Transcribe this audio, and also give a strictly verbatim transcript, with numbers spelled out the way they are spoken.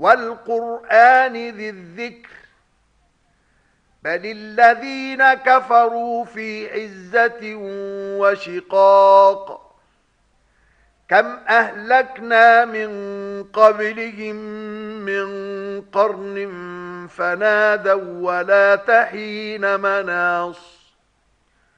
والقرآن ذي الذكر بل الذين كفروا في عزة وشقاق كم أهلكنا من قبلهم من قرن فنادوا ولا تحين مناص